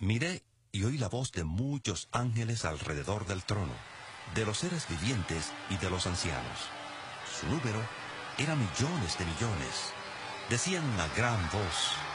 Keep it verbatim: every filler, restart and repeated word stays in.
Miré y oí la voz de muchos ángeles alrededor del trono, de los seres vivientes y de los ancianos. Su número era millones de millones. Decían a gran voz: